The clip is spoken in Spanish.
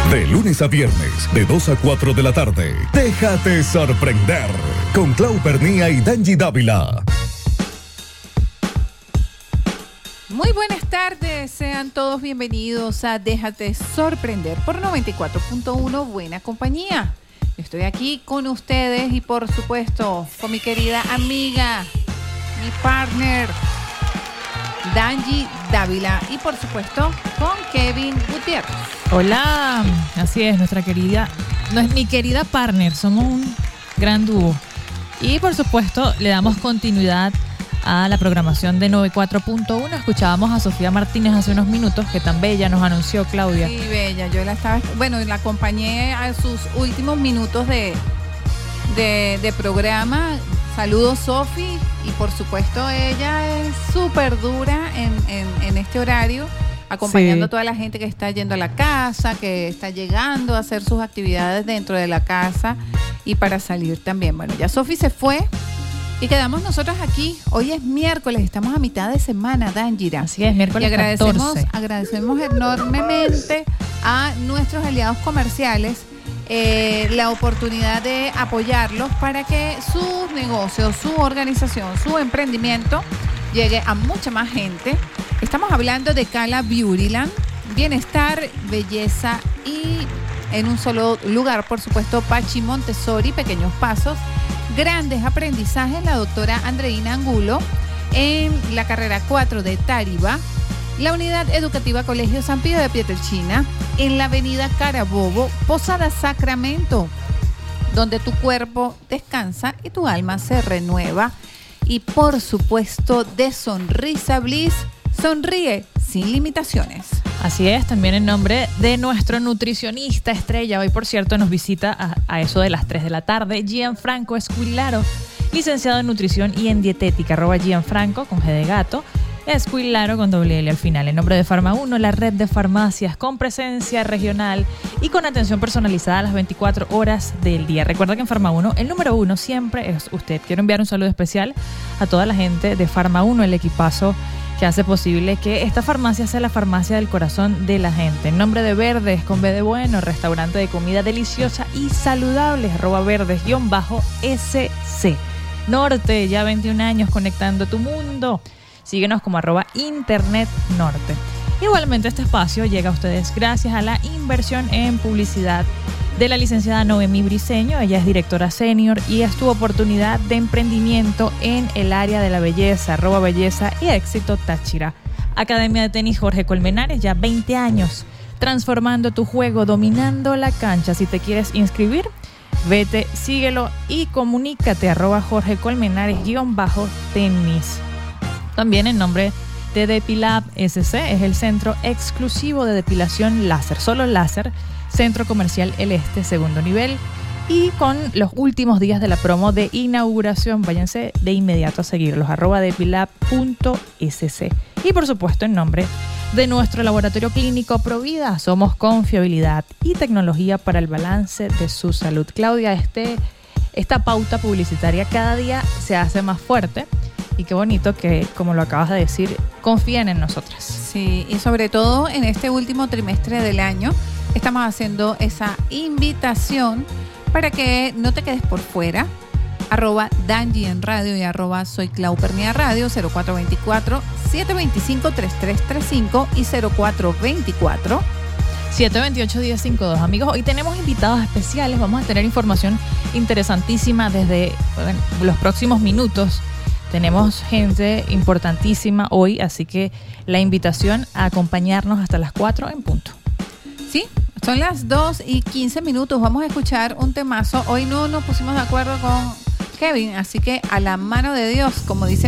De lunes a viernes, de 2 a 4 de la tarde. Déjate sorprender con Clau Pernía y Dangy Dávila. Muy buenas tardes, sean todos bienvenidos a Déjate Sorprender por 94.1 Buena Compañía. Estoy aquí con ustedes y por supuesto con mi querida amiga, mi partner, Dangy Dávila, y por supuesto con Kevin Gutiérrez. Hola, así es, mi querida partner, somos un gran dúo. Y por supuesto le damos continuidad a la programación de 94.1. Escuchábamos a Sofía Martínez hace unos minutos, que tan bella nos anunció Claudia. Sí, bella, yo la acompañé a sus últimos minutos de programa. Saludos, Sofi, y por supuesto ella es súper dura en este horario, acompañando a toda la gente que está yendo a la casa, que está llegando a hacer sus actividades dentro de la casa y para salir también. Bueno, ya Sofi se fue y quedamos nosotros aquí. Hoy es miércoles, estamos a mitad de semana, Dangira. Así es, miércoles y 14. agradecemos enormemente a nuestros aliados comerciales la oportunidad de apoyarlos para que sus negocios, su organización, su emprendimiento llegue a mucha más gente. Estamos hablando de Cala Beautyland, bienestar, belleza y en un solo lugar, por supuesto, Pachi Montessori, pequeños pasos, grandes aprendizajes, la doctora Andreina Angulo, en la carrera 4 de Tariba, la unidad educativa Colegio San Pío de Pietrelcina, en la avenida Carabobo, Posada Sacramento, donde tu cuerpo descansa y tu alma se renueva. Y por supuesto, de Sonrisa Bliss, sonríe sin limitaciones. Así es, también en nombre de nuestro nutricionista estrella. Hoy, por cierto, nos visita a eso de las 3 de la tarde, Gianfranco Esquilaro, licenciado en nutrición y en dietética, @Gianfranco con G de gato, Esquilaro con doble L al final. En nombre de Farma 1, la red de farmacias con presencia regional y con atención personalizada a las 24 horas del día. Recuerda que en Farma 1, el número 1 siempre es usted. Quiero enviar un saludo especial a toda la gente de Farma 1, el equipazo que hace posible que esta farmacia sea la farmacia del corazón de la gente. En nombre de Verdes, con B de bueno, restaurante de comida deliciosa y saludable, @Verdes_SC. Norte, ya 21 años conectando tu mundo. Síguenos como @Internet Norte. Igualmente este espacio llega a ustedes gracias a la inversión en publicidad de la licenciada Noemí Briceño. Ella es directora senior y es tu oportunidad de emprendimiento en el área de la belleza, @Belleza y Éxito Táchira. Academia de Tenis Jorge Colmenares, ya 20 años transformando tu juego, dominando la cancha. Si te quieres inscribir, vete, síguelo y comunícate @Jorge Colmenares_tenis. También en nombre de Depilab SC, es el centro exclusivo de depilación láser, solo láser, Centro Comercial El Este, segundo nivel. Y con los últimos días de la promo de inauguración, váyanse de inmediato a seguirlos, @Depilab.sc. Y por supuesto en nombre de nuestro laboratorio clínico Provida, somos confiabilidad y tecnología para el balance de su salud. Claudia, esta pauta publicitaria cada día se hace más fuerte. Y qué bonito que, como lo acabas de decir, confíen en nosotras. Sí, y sobre todo en este último trimestre del año estamos haciendo esa invitación para que no te quedes por fuera. @Dangy en radio y @Soy Clau Pernía Radio, 0424-725-3335 y 0424-728-1052. Amigos, hoy tenemos invitados especiales. Vamos a tener información interesantísima desde los próximos minutos. Tenemos gente importantísima hoy, así que la invitación a acompañarnos hasta las 4 en punto. Sí, son las 2:15. Vamos a escuchar un temazo. Hoy no nos pusimos de acuerdo con Kevin, así que a la mano de Dios, como dice